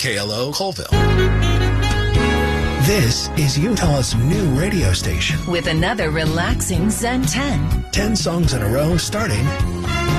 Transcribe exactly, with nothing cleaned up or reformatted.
K L O Colville. This is Utah's new radio station. With another relaxing Zen ten. Ten songs in a row starting